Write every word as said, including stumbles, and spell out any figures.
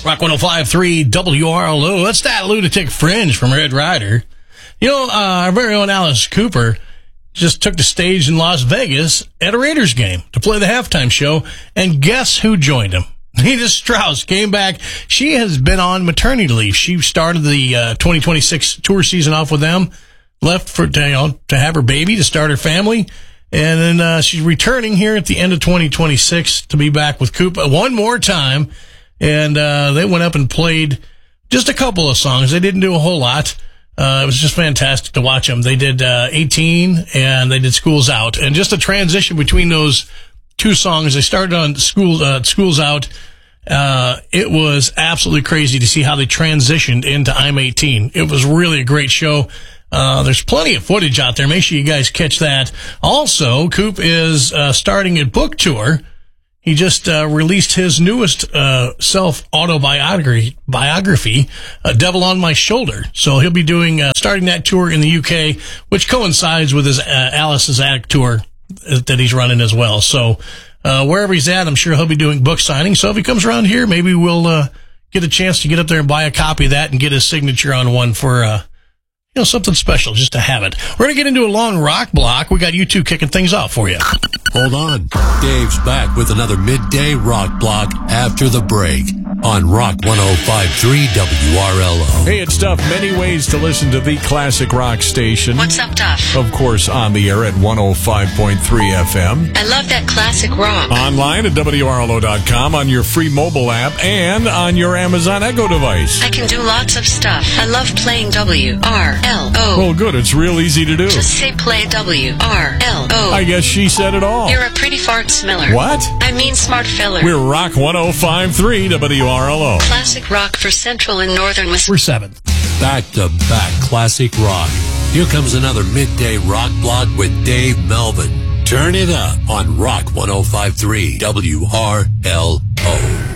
Rock one oh five point three W R L O. That's that Lunatic Fringe from Red Rider. You know, uh, our very own Alice Cooper just took the stage in Las Vegas at a Raiders game to play the halftime show, and guess who joined him? Nita Strauss came back. She has been on maternity leave. She started the uh, twenty twenty-six tour season off with them, left for you know, to have her baby, to start her family, and then uh, she's returning here at the end of twenty twenty-six to be back with Coop one more time. And uh, they went up and played just a couple of songs. They didn't do a whole lot. Uh, it was just fantastic to watch them. They did uh, eighteen, and they did School's Out. And just a transition between those two songs. They started on School, uh, School's Out. Uh, it was absolutely crazy to see how they transitioned into I'm eighteen. It was really a great show. Uh, there's plenty of footage out there. Make sure you guys catch that. Also, Coop is uh, starting a book tour. He just uh, released his newest uh, self-autobiography, biography, uh, Devil on My Shoulder. So he'll be doing uh, starting that tour in the U K, which coincides with his uh, Alice's Attic tour that he's running as well. So uh, wherever he's at, I'm sure he'll be doing book signings. So if he comes around here, maybe we'll uh, get a chance to get up there and buy a copy of that and get his signature on one for uh, you know, something special just to have it. We're going to get into a long rock block. We got you two kicking things off for you. Hold on. Dave's back with another midday rock block after the break on Rock one oh five point three W R L O. Hey, it's Duff. Many ways to listen to the classic rock station. What's up, Duff? Of course, on the air at one oh five point three F M. I love that classic rock. Online at W R L O dot com, on your free mobile app, and on your Amazon Echo device. I can do lots of stuff. I love playing W R L O. Well, good. It's real easy to do. Just say play W R L O. I guess she said it all. You're a pretty fart smeller. What? I mean smart filler. We're Rock one oh five point three W R L O. Classic rock for Central and Northern Wisconsin. We're seventh. Back to back classic rock. Here comes another midday rock block with Dave Melvin. Turn it up on Rock one oh five point three W R L O.